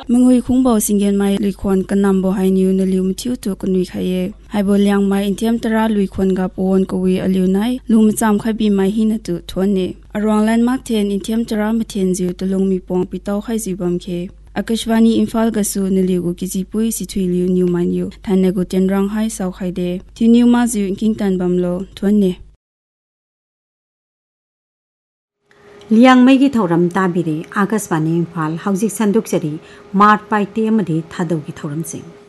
มงุยคุ้งบ่สิงเกนไม้ลุยควนกันนำบ่ให้นิวในลิวมทิวตัวกันนุยไขเยให้บ่เลียงไม้อินเทียมตราลุยควนกับโอนกวีอลิวไนลุมจำไขบีไม้หินตุทวนเนอรองแลนด์มาร์กเทนอินเทียมตรามาเทนจิวตะลงมีปองปิเต้าไขจิบัมเคAkashvani Imphal gasu niligu kijipui situiliu new manu thanego tenrang hai sau khaide ti new ma zu king tan bamlo thonne Liang mai gi thoram ta bire Akashvani Imphal hauzik sanduk chari mart pai te amadi thadau gi thoram sing